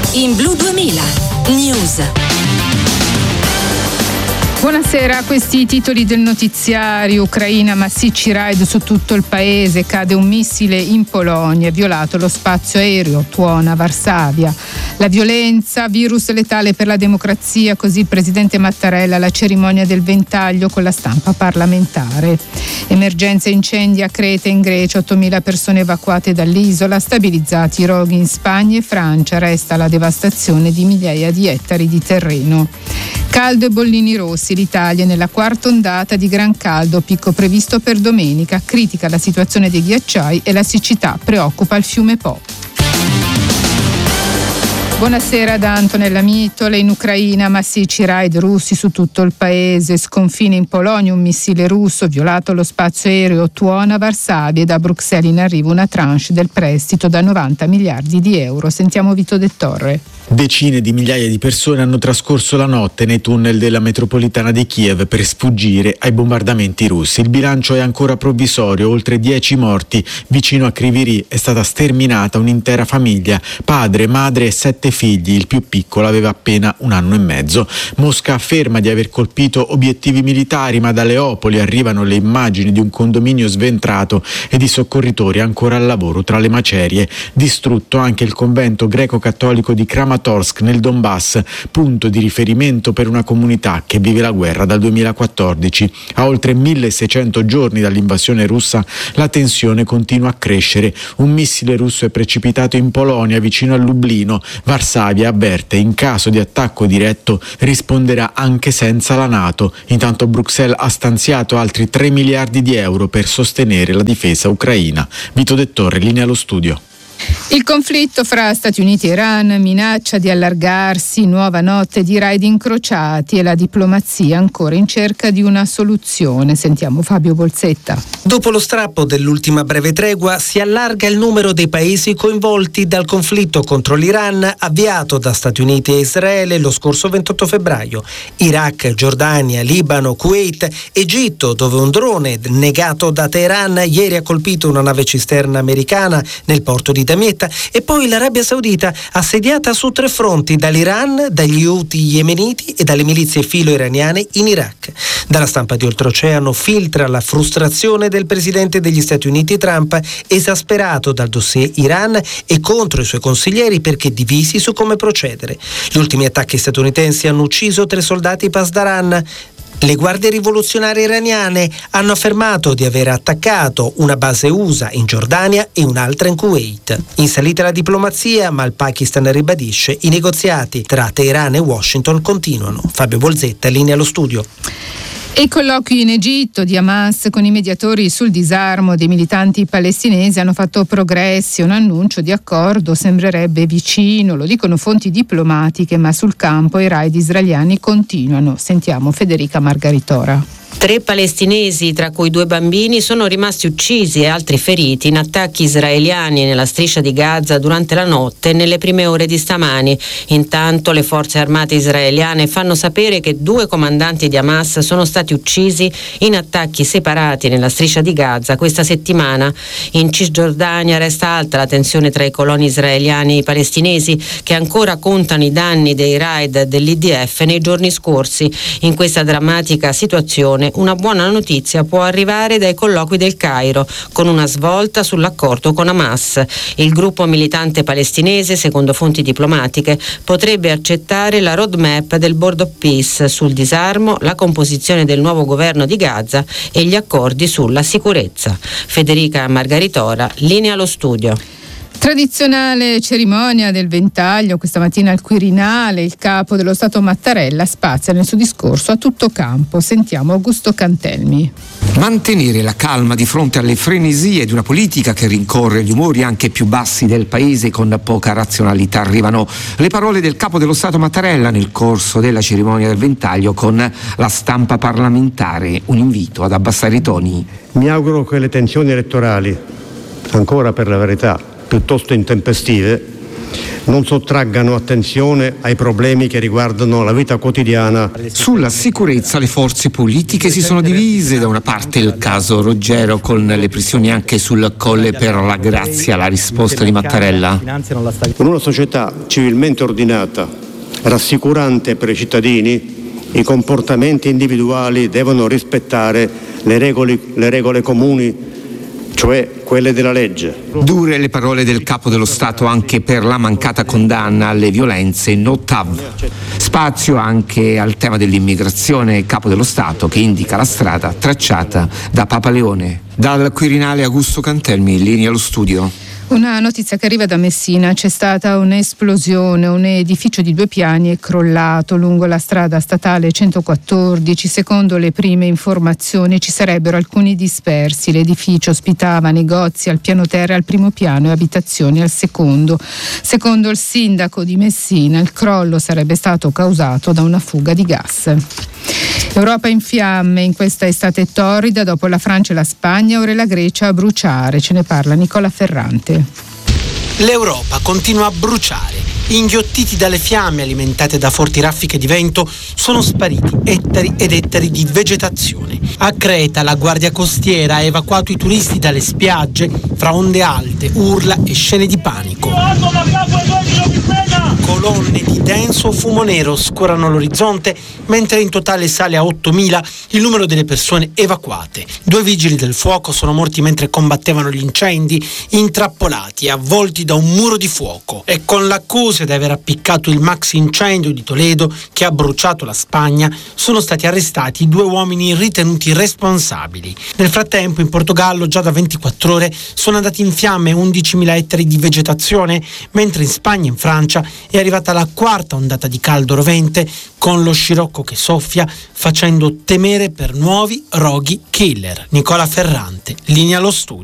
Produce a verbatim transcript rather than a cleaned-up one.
in Blu duemila News. Buonasera, questi i titoli del notiziario. Ucraina, massicci raid su tutto il paese, cade un missile in Polonia, violato lo spazio aereo, tuona Varsavia. La violenza, virus letale per la democrazia, così il presidente Mattarella alla cerimonia del ventaglio con la stampa parlamentare. Emergenza incendi a Creta in Grecia, ottomila persone evacuate dall'isola, stabilizzati i roghi in Spagna e Francia, resta la devastazione di migliaia di ettari di terreno. Caldo e bollini rossi, l'Italia nella quarta ondata di gran caldo, picco previsto per domenica, critica la situazione dei ghiacciai e la siccità preoccupa il fiume Po. Buonasera da Antonella Mitola. In Ucraina, massicci raid russi su tutto il paese, sconfine in Polonia, un missile russo, violato lo spazio aereo, tuona Varsavia e da Bruxelles in arrivo una tranche del prestito da novanta miliardi di euro. Sentiamo Vito De Torre. Decine di migliaia di persone hanno trascorso la notte nei tunnel della metropolitana di Kiev per sfuggire ai bombardamenti russi. Il bilancio è ancora provvisorio, oltre dieci morti. Vicino a Kryvyi è stata sterminata un'intera famiglia, padre, madre e sette figli. Il più piccolo aveva appena un anno e mezzo. Mosca afferma di aver colpito obiettivi militari, ma da Leopoli arrivano le immagini di un condominio sventrato e di soccorritori ancora al lavoro tra le macerie. Distrutto anche il convento greco-cattolico di Kramatorsk nel Donbass, punto di riferimento per una comunità che vive la guerra dal duemilaquattordici. A oltre milleseicento giorni dall'invasione russa la tensione continua a crescere. Un missile russo è precipitato in Polonia vicino a Lublino. Varsavia avverte: in caso di attacco diretto risponderà anche senza la NATO. Intanto Bruxelles ha stanziato altri tre miliardi di euro per sostenere la difesa ucraina. Vito De Torre, linea allo studio. Il conflitto fra Stati Uniti e Iran minaccia di allargarsi, nuova notte di raid incrociati e la diplomazia ancora in cerca di una soluzione. Sentiamo Fabio Bolsetta. Dopo lo strappo dell'ultima breve tregua si allarga il numero dei paesi coinvolti dal conflitto contro l'Iran avviato da Stati Uniti e Israele lo scorso ventotto febbraio. Iraq, Giordania, Libano, Kuwait, Egitto, dove un drone negato da Teheran ieri ha colpito una nave cisterna americana nel porto di Damietta, e poi l'Arabia Saudita assediata su tre fronti, dall'Iran, dagli Houthi yemeniti e dalle milizie filo-iraniane in Iraq. Dalla stampa di oltreoceano filtra la frustrazione del presidente degli Stati Uniti Trump, esasperato dal dossier Iran e contro i suoi consiglieri perché divisi su come procedere. Gli ultimi attacchi statunitensi hanno ucciso tre soldati Pasdaran. Le guardie rivoluzionarie iraniane hanno affermato di aver attaccato una base U S A in Giordania e un'altra in Kuwait. In salita la diplomazia, ma il Pakistan ribadisce: i negoziati tra Teheran e Washington continuano. Fabio Bolsetta, linea allo studio. E i colloqui in Egitto di Hamas con i mediatori sul disarmo dei militanti palestinesi hanno fatto progressi. Un annuncio di accordo sembrerebbe vicino, lo dicono fonti diplomatiche, ma sul campo i raid israeliani continuano. Sentiamo Federica Margaritora. Tre palestinesi, tra cui due bambini, sono rimasti uccisi e altri feriti in attacchi israeliani nella striscia di Gaza durante la notte e nelle prime ore di stamani. Intanto le forze armate israeliane fanno sapere che due comandanti di Hamas sono stati uccisi in attacchi separati nella striscia di Gaza questa settimana. In Cisgiordania resta alta la tensione tra i coloni israeliani e i palestinesi, che ancora contano i danni dei raid dell'I D F nei giorni scorsi. In questa drammatica situazione una buona notizia può arrivare dai colloqui del Cairo, con una svolta sull'accordo con Hamas. Il gruppo militante palestinese, secondo fonti diplomatiche, potrebbe accettare la roadmap del Board of Peace sul disarmo, la composizione del nuovo governo di Gaza e gli accordi sulla sicurezza. Federica Margaritora, linea allo studio. Tradizionale cerimonia del ventaglio questa mattina al Quirinale. Il capo dello Stato Mattarella spazia nel suo discorso a tutto campo. Sentiamo Augusto Cantelmi. Mantenere la calma di fronte alle frenesie di una politica che rincorre gli umori anche più bassi del paese con poca razionalità. Arrivano le parole del capo dello Stato Mattarella nel corso della cerimonia del ventaglio con la stampa parlamentare. Un invito ad abbassare i toni. Mi auguro che le tensioni elettorali, ancora per la verità piuttosto intempestive, non sottraggano attenzione ai problemi che riguardano la vita quotidiana. Sulla sicurezza le forze politiche si sono divise, da una parte il caso Roggero con le pressioni anche sul Colle per la Grazia, la risposta di Mattarella. In una società civilmente ordinata, rassicurante per i cittadini, i comportamenti individuali devono rispettare le regole, le regole comuni, cioè quelle della legge. Dure le parole del capo dello Stato anche per la mancata condanna alle violenze no T A V. Spazio anche al tema dell'immigrazione, capo dello Stato che indica la strada tracciata da Papa Leone. Dal Quirinale Augusto Cantelmi, in linea allo studio. Una notizia che arriva da Messina: c'è stata un'esplosione, un edificio di due piani è crollato lungo la strada statale centoquattordici. Secondo le prime informazioni ci sarebbero alcuni dispersi. L'edificio ospitava negozi al piano terra al primo piano e abitazioni al secondo. Secondo il sindaco di Messina il crollo sarebbe stato causato da una fuga di gas. Europa in fiamme in questa estate torrida, dopo la Francia e la Spagna, ora la Grecia a bruciare. Ce ne parla Nicola Ferrante. L'Europa continua a bruciare. Inghiottiti dalle fiamme alimentate da forti raffiche di vento, sono spariti ettari ed ettari di vegetazione. A Creta la Guardia Costiera ha evacuato i turisti dalle spiagge fra onde alte, urla e scene di panico. Colonne di denso fumo nero scorrono l'orizzonte, mentre in totale sale a ottomila il numero delle persone evacuate. Due vigili del fuoco sono morti mentre combattevano gli incendi, intrappolati e avvolti da un muro di fuoco. E con l'accusa di aver appiccato il maxi incendio di Toledo che ha bruciato la Spagna, sono stati arrestati due uomini ritenuti responsabili. Nel frattempo in Portogallo già da ventiquattro ore sono andati in fiamme undicimila ettari di vegetazione, mentre in Spagna e in Francia è arrivata la quarta ondata di caldo rovente, con lo scirocco che soffia, facendo temere per nuovi roghi killer. Nicola Ferrante, linea allo studio.